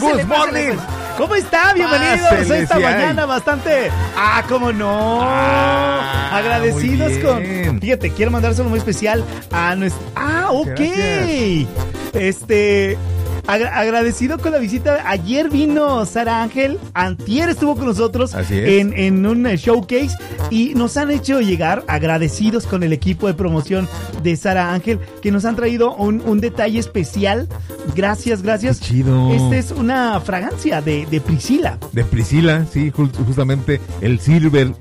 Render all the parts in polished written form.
Good morning. ¿Cómo está? Bienvenidos a esta mañana bastante... ¿cómo no? Agradecidos con... Fíjate, quiero mandárselo muy especial a nuestro... ok. Gracias. Agradecido con la visita. Ayer vino Sara Ángel, antier estuvo con nosotros en un showcase y nos han hecho llegar agradecidos con el equipo de promoción de Sara Ángel, que nos han traído un detalle especial. Gracias. Qué chido. Esta es una fragancia de Priscila. De Priscila, sí, justamente el Silver.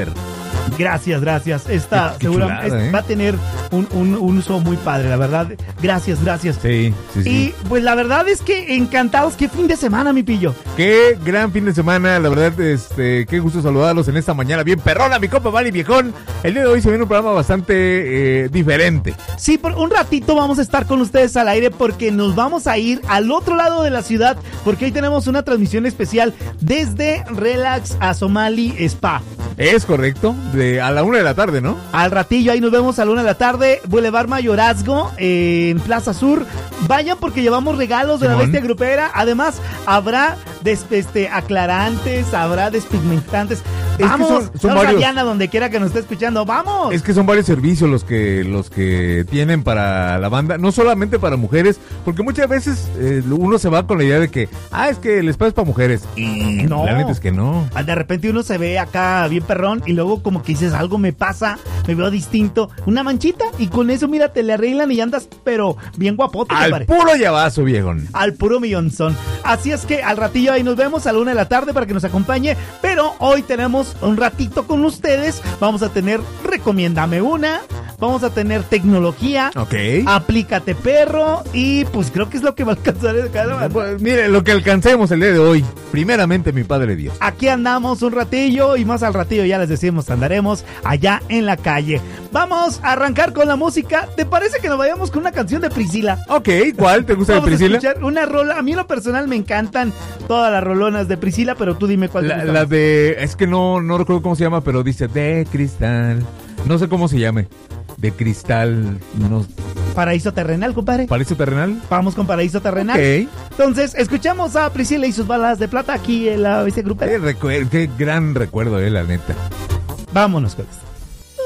Gracias. Esta seguramente va a tener un uso muy padre, la verdad. Gracias. Sí. Y pues la verdad es que encantados. Qué fin de semana, mi pillo. Qué gran fin de semana, la verdad, qué gusto saludarlos en esta mañana bien perrona, mi compa Vali Viejón. El día de hoy se viene un programa bastante diferente. Sí, por un ratito vamos a estar con ustedes al aire porque nos vamos a ir al otro lado de la ciudad, porque hoy tenemos una transmisión especial desde Relax a Somali Spa. Es correcto, a la 1 de la tarde, ¿no? Al ratillo, ahí nos vemos a la 1 de la tarde, Boulevard Mayorazgo, en Plaza Sur. Vayan porque llevamos regalos de la bestia grupera. Además, habrá aclarantes, habrá despigmentantes. Vamos, son varios. Diana, donde quiera que nos esté escuchando, vamos. Es que son varios servicios los que tienen para la banda, no solamente para mujeres, porque muchas veces uno se va con la idea de que, es que el spa es para mujeres. Y no, la neta es que no. De repente uno se ve acá bien perrón y luego como que dices, algo me pasa, me veo distinto, una manchita y con eso, mira, te le arreglan y andas, pero bien guapote. Al puro llavazo, viejón. Al puro millonzón. Así es que al ratillo ahí nos vemos a la 1 de la tarde para que nos acompañe, pero hoy tenemos un ratito con ustedes. Vamos a tener Recomiéndame Una, vamos a tener tecnología, Aplícate Perro, y pues creo que es lo que va a alcanzar pues, mire, lo que alcancemos el día de hoy, primeramente mi Padre Dios. Aquí andamos un ratillo y más al ratillo ya les decimos, andaremos allá en la calle. Vamos a arrancar con la música. ¿Te parece que nos vayamos con una canción de Priscila? Ok, ¿cuál? ¿Te gusta de Priscila? Vamos a escuchar una rola. A mí en lo personal me encantan todas las rolonas de Priscila, pero tú dime cuál te gusta. La de... Es que no recuerdo cómo se llama, pero dice de cristal. No sé cómo se llame. De cristal. No. Paraíso Terrenal, compadre. ¿Paraíso Terrenal? Vamos con Paraíso Terrenal. Ok. Entonces, escuchamos a Priscila y sus balas de plata aquí en la BC Grupera. Qué gran recuerdo, la neta. Vámonos con esto.